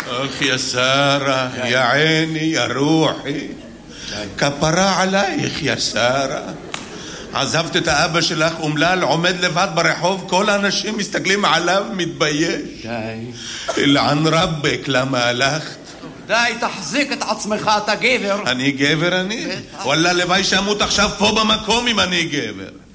אך יא שרה, יא עיני, יא רוחי, כפרה עלייך יא שרה. עזבת את האבא שלך אומלל, עומד לבד ברחוב, כל האנשים מסתכלים עליו, מתבייש. די. אלען רבק, למה הלכת? די, תחזיק את עצמך, אתה גבר. אני גבר אני? וואלה, לוואי שאמות עכשיו פה במקום אם אני גבר.